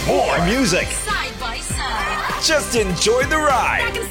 more music. Side by side. Just enjoy the ride.